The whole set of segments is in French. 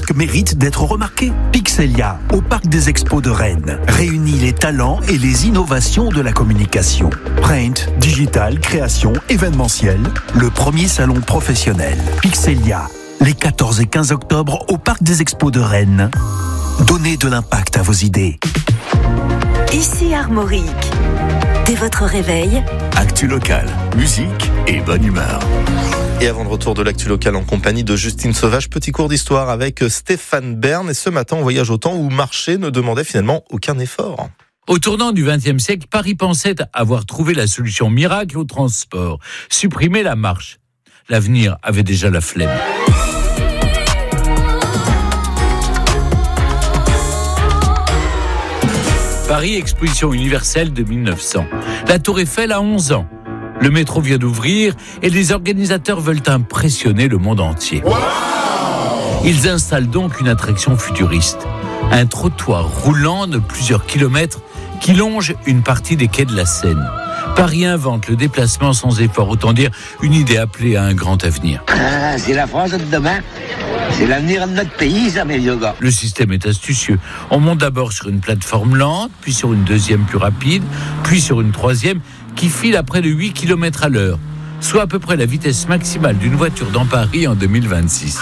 marque mérite d'être remarquée. Pixelia, au Parc des Expos de Rennes, réunit les talents et les innovations de la communication. Print, digital, création, événementiel, le premier salon professionnel. Pixelia, les 14 et 15 octobre au Parc des Expos de Rennes. Donnez de l'impact à vos idées. Ici Armorique. Dès votre réveil, Actu locale, musique et bonne humeur. Et avant le retour de l'actu locale en compagnie de Justine Sauvage, petit cours d'histoire avec Stéphane Bern. Et ce matin, on voyage au temps où marcher ne demandait finalement aucun effort. Au tournant du XXe siècle, Paris pensait avoir trouvé la solution miracle au transport. Supprimer la marche. L'avenir avait déjà la flemme. Paris Exposition universelle de 1900. La Tour Eiffel a 11 ans. Le métro vient d'ouvrir et les organisateurs veulent impressionner le monde entier. Wow! Ils installent donc une attraction futuriste. Un trottoir roulant de plusieurs kilomètres qui longe une partie des quais de la Seine. Paris invente le déplacement sans effort, autant dire une idée appelée à un grand avenir. C'est la France de demain. C'est l'avenir de notre pays, ça, mes vieux gars. Le système est astucieux. On monte d'abord sur une plateforme lente, puis sur une deuxième plus rapide, puis sur une troisième qui file à près de 8 km à l'heure, soit à peu près la vitesse maximale d'une voiture dans Paris en 2026.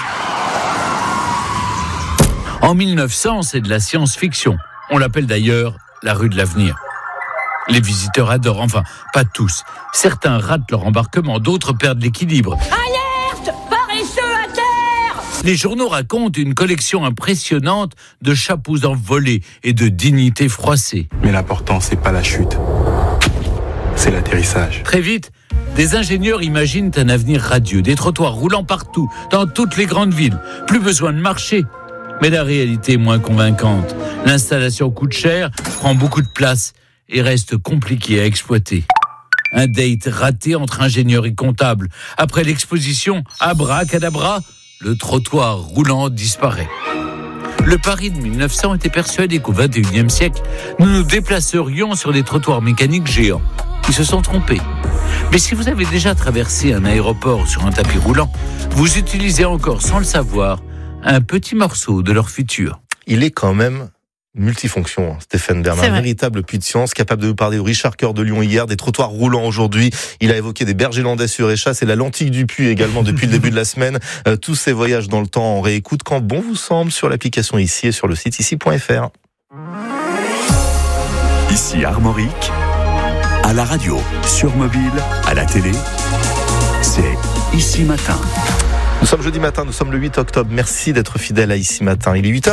En 1900, c'est de la science-fiction. On l'appelle d'ailleurs la rue de l'avenir. Les visiteurs adorent, enfin, pas tous. Certains ratent leur embarquement, d'autres perdent l'équilibre. Alerte! Paresseux à terre! Les journaux racontent une collection impressionnante de chapeaux envolés et de dignités froissées. Mais l'important, c'est pas la chute. C'est l'atterrissage. Très vite, des ingénieurs imaginent un avenir radieux, des trottoirs roulants partout, dans toutes les grandes villes. Plus besoin de marcher. Mais la réalité est moins convaincante. L'installation coûte cher, prend beaucoup de place et reste compliquée à exploiter. Un date raté entre ingénieurs et comptables. Après l'exposition, abracadabra, le trottoir roulant disparaît. Le Paris de 1900 était persuadé qu'au XXIe siècle, nous nous déplacerions sur des trottoirs mécaniques géants. Ils se sont trompés. Mais si vous avez déjà traversé un aéroport sur un tapis roulant, vous utilisez encore, sans le savoir, un petit morceau de leur futur. Il est quand même multifonction, Stéphane Bern, un véritable puits de science, capable de nous parler au Richard Coeur de Lyon hier, des trottoirs roulants aujourd'hui. Il a évoqué des berges irlandais sur Échasse et la lentille du puits également depuis le début de la semaine. Tous ces voyages dans le temps en réécoute quand bon vous semble sur l'application Ici et sur le site ici.fr. Ici Armorique, à la radio, sur mobile, à la télé, c'est Ici Matin. Nous sommes jeudi matin, nous sommes le 8 octobre. Merci d'être fidèle à Ici Matin. Il est 8h.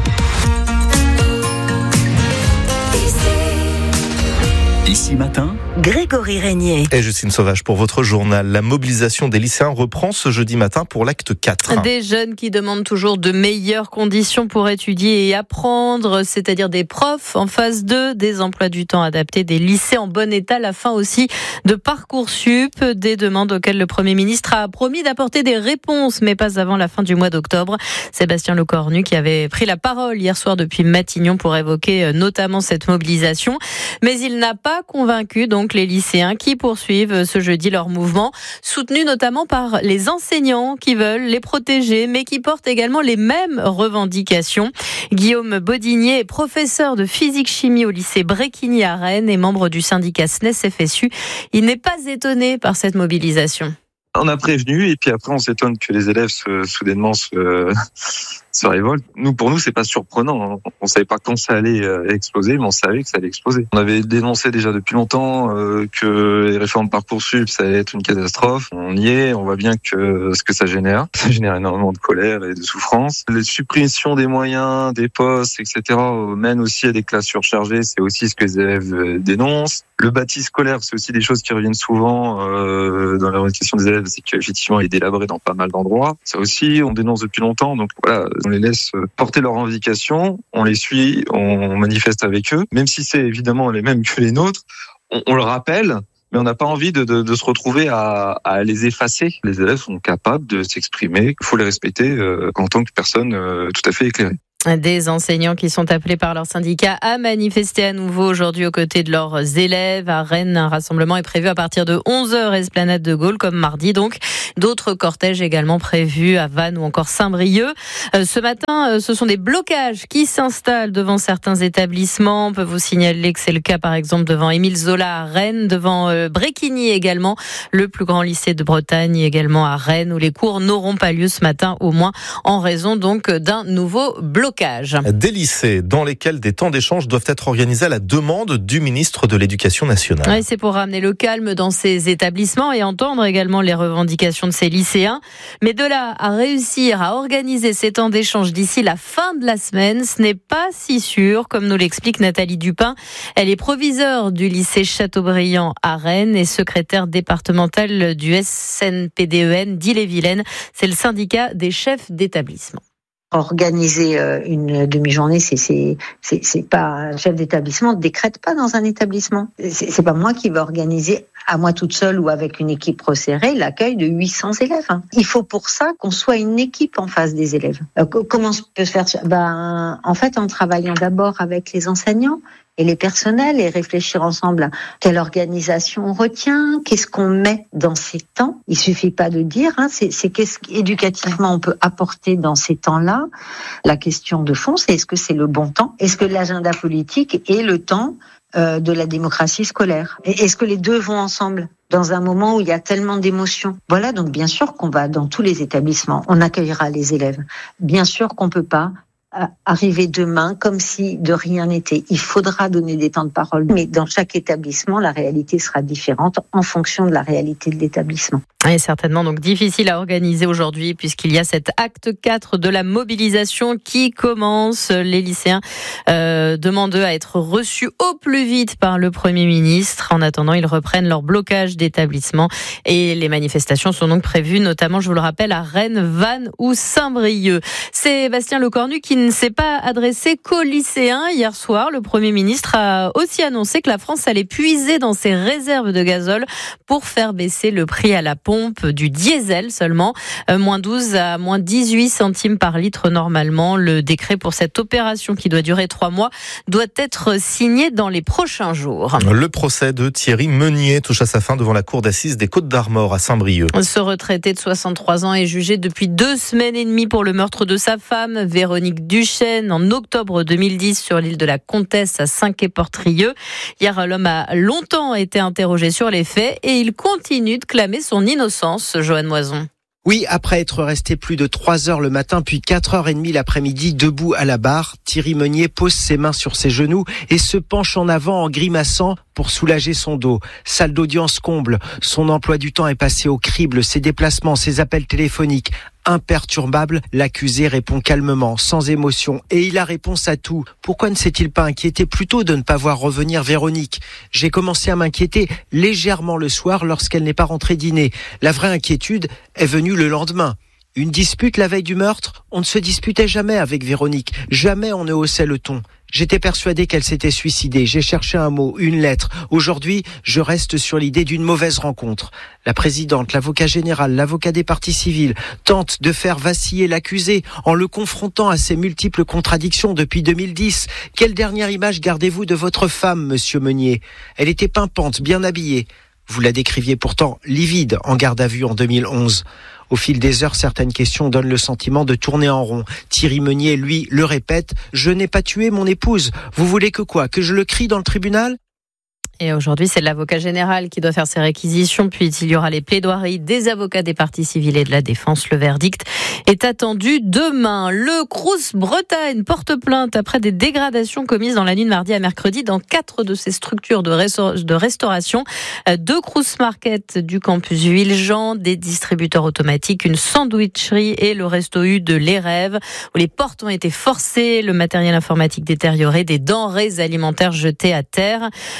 Ici Matin, Grégory Régnier. Et Justine Sauvage pour votre journal. La mobilisation des lycéens reprend ce jeudi matin pour l'acte 4. Des jeunes qui demandent toujours de meilleures conditions pour étudier et apprendre, c'est-à-dire des profs en phase 2, des emplois du temps adaptés, des lycées en bon état, la fin aussi de Parcoursup, des demandes auxquelles le Premier ministre a promis d'apporter des réponses, mais pas avant la fin du mois d'octobre. Sébastien Lecornu qui avait pris la parole hier soir depuis Matignon pour évoquer notamment cette mobilisation, mais il n'a pas convaincu donc les lycéens qui poursuivent ce jeudi leur mouvement, soutenu notamment par les enseignants qui veulent les protéger, mais qui portent également les mêmes revendications. Guillaume Bodinier est professeur de physique-chimie au lycée Bréquigny à Rennes et membre du syndicat SNES-FSU. Il n'est pas étonné par cette mobilisation. On a prévenu et puis après on s'étonne que les élèves soudainement se révoltent. Pour nous, c'est pas surprenant. On savait pas quand ça allait exploser, mais on savait que ça allait exploser. On avait dénoncé déjà depuis longtemps que les réformes Parcoursup, ça allait être une catastrophe. On y est, on voit bien que ce que ça génère énormément de colère et de souffrance. Les suppressions des moyens, des postes, etc. mènent aussi à des classes surchargées. C'est aussi ce que les élèves dénoncent. Le bâti scolaire, c'est aussi des choses qui reviennent souvent dans la question des élèves, c'est qu'effectivement il est délabré dans pas mal d'endroits. Ça aussi, on dénonce depuis longtemps. Donc voilà, on les laisse porter leurs revendications, on les suit, on manifeste avec eux, même si c'est évidemment les mêmes que les nôtres. On le rappelle, mais on n'a pas envie de se retrouver à les effacer. Les élèves sont capables de s'exprimer, il faut les respecter en tant que personnes tout à fait éclairées. Des enseignants qui sont appelés par leur syndicat à manifester à nouveau aujourd'hui aux côtés de leurs élèves. À Rennes, un rassemblement est prévu à partir de 11h, Esplanade de Gaulle, comme mardi donc. D'autres cortèges également prévus à Vannes ou encore Saint-Brieuc. Ce matin, ce sont des blocages qui s'installent devant certains établissements. On peut vous signaler que c'est le cas par exemple devant Émile Zola à Rennes, devant Bréquigny également, le plus grand lycée de Bretagne également à Rennes, où les cours n'auront pas lieu ce matin, au moins en raison donc d'un nouveau blocage. Des lycées dans lesquels des temps d'échange doivent être organisés à la demande du ministre de l'Éducation nationale. Oui, c'est pour ramener le calme dans ces établissements et entendre également les revendications de ces lycéens. Mais de là à réussir à organiser ces temps d'échange d'ici la fin de la semaine, ce n'est pas si sûr, comme nous l'explique Nathalie Dupin. Elle est proviseure du lycée Chateaubriand à Rennes et secrétaire départementale du SNPDEN d'Ille-et-Vilaine. C'est le syndicat des chefs d'établissement. Organiser une demi-journée, c'est pas un chef d'établissement ne décrète pas dans un établissement. C'est pas moi qui vais organiser à moi toute seule ou avec une équipe resserrée l'accueil de 800 élèves. Il faut pour ça qu'on soit une équipe en face des élèves. Comment on peut se faire ça ? En fait, en travaillant d'abord avec les enseignants et les personnels et réfléchir ensemble à quelle organisation on retient, qu'est-ce qu'on met dans ces temps. Il suffit pas de dire, c'est qu'est-ce qu'éducativement on peut apporter dans ces temps-là. La question de fond, c'est est-ce que c'est le bon temps ? Est-ce que l'agenda politique est le temps de la démocratie scolaire ? Et est-ce que les deux vont ensemble dans un moment où il y a tellement d'émotions ? Voilà, donc bien sûr qu'on va dans tous les établissements, on accueillera les élèves. Bien sûr qu'on peut pas arriver demain comme si de rien n'était. Il faudra donner des temps de parole, mais dans chaque établissement, la réalité sera différente en fonction de la réalité de l'établissement. Et certainement donc difficile à organiser aujourd'hui puisqu'il y a cet acte 4 de la mobilisation qui commence. Les lycéens demandent à être reçus au plus vite par le Premier ministre. En attendant, ils reprennent leur blocage d'établissement et les manifestations sont donc prévues, notamment, je vous le rappelle, à Rennes, Vannes ou Saint-Brieuc. C'est Bastien Lecornu qui ne s'est pas adressé qu'aux lycéens. Hier soir, le Premier ministre a aussi annoncé que la France allait puiser dans ses réserves de gazole pour faire baisser le prix à la pompe du diesel seulement, moins 12 à moins 18 centimes par litre normalement. Le décret pour cette opération qui doit durer 3 mois doit être signé dans les prochains jours. Le procès de Thierry Meunier touche à sa fin devant la cour d'assises des Côtes-d'Armor à Saint-Brieuc. Ce retraité de 63 ans est jugé depuis 2 semaines et demie pour le meurtre de sa femme, Véronique Duchesne, en octobre 2010 sur l'île de la Comtesse à Saint-Quay-Portrieux. Hier, l'homme a longtemps été interrogé sur les faits et il continue de clamer son innocence, Joanne Moison. Oui, après être resté plus de 3 heures le matin puis 4h30 l'après-midi debout à la barre, Thierry Meunier pose ses mains sur ses genoux et se penche en avant en grimaçant pour soulager son dos. Salle d'audience comble, son emploi du temps est passé au crible, ses déplacements, ses appels téléphoniques. Imperturbable, l'accusé répond calmement, sans émotion, et il a réponse à tout. Pourquoi ne s'est-il pas inquiété plus tôt de ne pas voir revenir Véronique ? J'ai commencé à m'inquiéter légèrement le soir lorsqu'elle n'est pas rentrée dîner. La vraie inquiétude est venue le lendemain. Une dispute la veille du meurtre ? On ne se disputait jamais avec Véronique. Jamais on ne haussait le ton. J'étais persuadé qu'elle s'était suicidée. J'ai cherché un mot, une lettre. Aujourd'hui, je reste sur l'idée d'une mauvaise rencontre. La présidente, l'avocat général, l'avocat des parties civiles tentent de faire vaciller l'accusé en le confrontant à ses multiples contradictions depuis 2010. Quelle dernière image gardez-vous de votre femme, monsieur Meunier ? Elle était pimpante, bien habillée. Vous la décriviez pourtant livide en garde à vue en 2011. Au fil des heures, certaines questions donnent le sentiment de tourner en rond. Thierry Meunier, lui, le répète, « Je n'ai pas tué mon épouse. Vous voulez que quoi ? Que je le crie dans le tribunal ?» Et aujourd'hui, c'est l'avocat général qui doit faire ses réquisitions, puis il y aura les plaidoiries des avocats des parties civiles et de la défense. Le verdict est attendu demain. Le Crous Bretagne porte plainte après des dégradations commises dans la nuit de mardi à mercredi dans 4 de ses structures de restauration. 2 Crous Market du campus Villejean, des distributeurs automatiques, une sandwicherie et le resto U de Les Rêves, où les portes ont été forcées, le matériel informatique détérioré, des denrées alimentaires jetées à terre.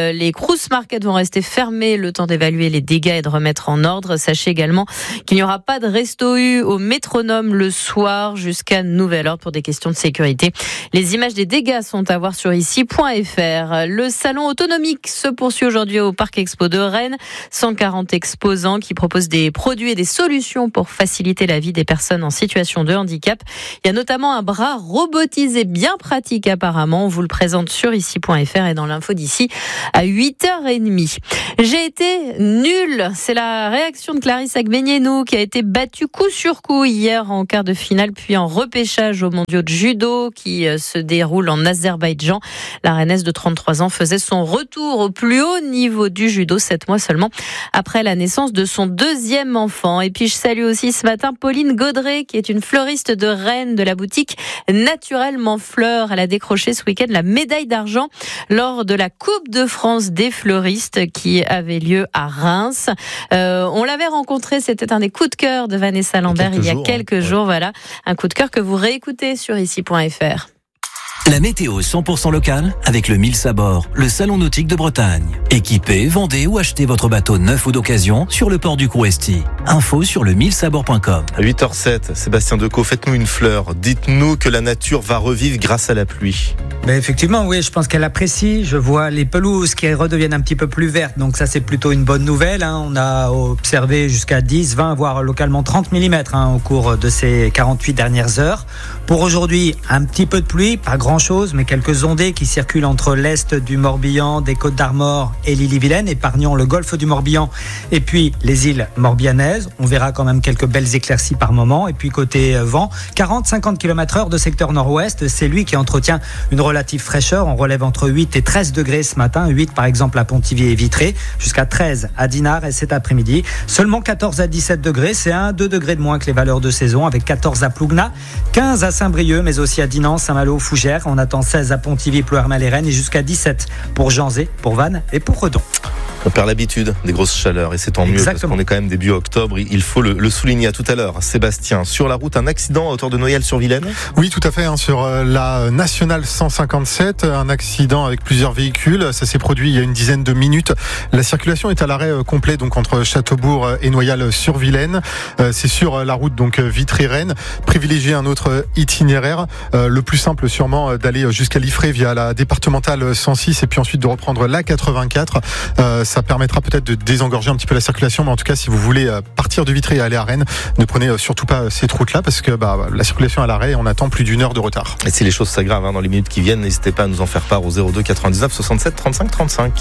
Les Crous Market vont rester fermés le temps d'évaluer les dégâts et de remettre en ordre. Sachez également qu'il n'y aura pas de resto U au Métronome le soir jusqu'à nouvel ordre pour des questions de sécurité. Les images des dégâts sont à voir sur ici.fr. Le salon autonomique se poursuit aujourd'hui au Parc Expo de Rennes. 140 exposants qui proposent des produits et des solutions pour faciliter la vie des personnes en situation de handicap. Il y a notamment un bras robotisé bien pratique apparemment. On vous le présente sur ici.fr et dans l'info d'ici à 8h30. J'ai été nulle. C'est la réaction de Clarisse Agbenienou qui a été battue coup sur coup hier en quart de finale puis en repêchage aux mondiaux de judo qui se déroulent en Azerbaïdjan. La Rennaise de 33 ans faisait son retour au plus haut niveau du judo 7 mois seulement après la naissance de son deuxième enfant. Et puis je salue aussi ce matin Pauline Gaudret qui est une fleuriste de Rennes de la boutique Naturellement Fleurs. Elle a décroché ce week-end la médaille d'argent lors de la Coupe de France des fleuristes qui avait lieu à Reims. On l'avait rencontré, c'était un des coups de cœur de Vanessa Lambert il y a quelques jours. Voilà, un coup de cœur que vous réécoutez sur ici.fr. La météo 100% locale avec le 1000 Sabord, le salon nautique de Bretagne. Équipez, vendez ou achetez votre bateau neuf ou d'occasion sur le port du Couresti. Info sur le 1000sabord.com. À 8h07, Sébastien Decaux, faites-nous une fleur. Dites-nous que la nature va revivre grâce à la pluie. Ben effectivement, oui, je pense qu'elle apprécie. Je vois les pelouses qui redeviennent un petit peu plus vertes, donc ça c'est plutôt une bonne nouvelle. On a observé jusqu'à 10, 20, voire localement 30 mm au cours de ces 48 dernières heures. Pour aujourd'hui, un petit peu de pluie, pas grand-chose, mais quelques ondées qui circulent entre l'est du Morbihan, des Côtes d'Armor et l'Ille-et-Vilaine, épargnant le golfe du Morbihan et puis les îles morbihanaises. On verra quand même quelques belles éclaircies par moment. Et puis côté vent, 40-50 km/h de secteur nord-ouest, c'est lui qui entretient une relative fraîcheur. On relève entre 8 et 13 degrés ce matin, 8 par exemple à Pontivy et Vitré, jusqu'à 13 à Dinard et cet après-midi. Seulement 14 à 17 degrés, c'est 1-2 degrés de moins que les valeurs de saison, avec 14 à Plougna, 15 à Saint-Brieuc, mais aussi à Dinan, Saint-Malo, Fougères. On attend 16 à Pontivy, Ploërmel et Rennes et jusqu'à 17 pour Janzé, pour Vannes et pour Redon. On perd l'habitude des grosses chaleurs et c'est tant mieux. Exactement. Parce qu'on est quand même début octobre, il faut le souligner. À tout à l'heure, Sébastien. Sur la route, un accident à hauteur de Noyelles-sur-Vilaine. Oui, tout à fait, sur la nationale 157, un accident avec plusieurs véhicules. Ça s'est produit il y a une dizaine de minutes. La circulation est à l'arrêt complet donc entre Châteaubourg et Noyelles-sur-Vilaine. C'est sur la route donc Vitré-Rennes. Privilégiez un autre itinéraire. Le plus simple sûrement d'aller jusqu'à Liffré via la départementale 106 et puis ensuite de reprendre la 84. Ça permettra peut-être de désengorger un petit peu la circulation, mais en tout cas, si vous voulez partir de Vitré et aller à Rennes, ne prenez surtout pas cette route-là parce que la circulation est à l'arrêt et on attend plus d'1 heure de retard. Et si les choses s'aggravent dans les minutes qui viennent, n'hésitez pas à nous en faire part au 02 99 67 35 35.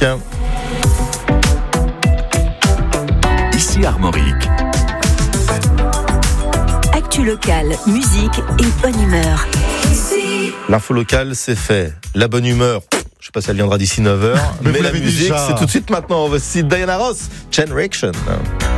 Ici Armorique. Actu locale, musique et bonne humeur. L'info locale, c'est fait. La bonne humeur, je sais pas si elle viendra d'ici 9h, mais la musique, c'est tout de suite maintenant. Voici Diana Ross, Chain Reaction.